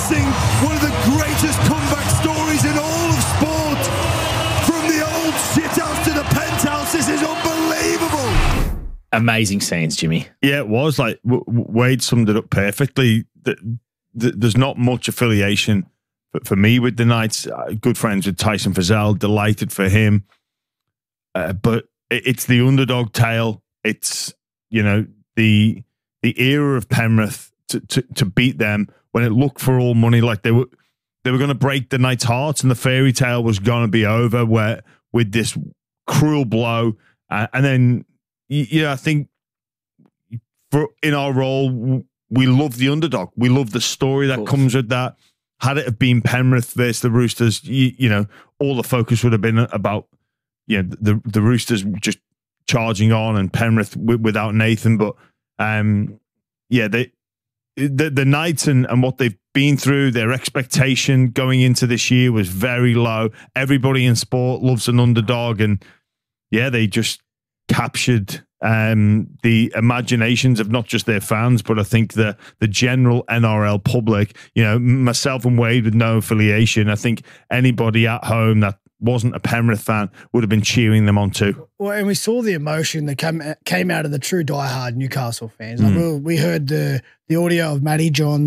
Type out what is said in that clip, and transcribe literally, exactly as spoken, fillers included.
witnessing one of the greatest comeback stories in all of sport. From the old shithouse to the penthouse, this is unbelievable. Amazing scenes, Jimmy. Yeah, it was. Like w- w- Wade summed it up perfectly. The, the, there's not much affiliation for, for me with the Knights. Uh, good friends with Tyson Frizell, delighted for him. Uh, but it, it's the underdog tale. It's, you know, the the era of Penrith to, to, to beat them when it looked for all money, like they were they were going to break the Knights' hearts, and the fairy tale was going to be over where with this cruel blow. Uh, and then, yeah, I think for in our role, we love the underdog. We love the story that comes with that. Had it have been Penrith versus the Roosters, you, you know, all the focus would have been about, you know, the the Roosters just charging on and Penrith w- without Nathan. But um, yeah, they the the Knights and, and what they've been through, their expectation going into this year was very low. Everybody in sport loves an underdog, and yeah, they just captured um, the imaginations of not just their fans, but I think the the general N R L public. You know, myself and Wade with no affiliation. I think anybody at home that wasn't a Penrith fan would have been cheering them on too. Well, and we saw the emotion that came came out of the true diehard Newcastle fans. Like Mm. we, we heard the the audio of Matty John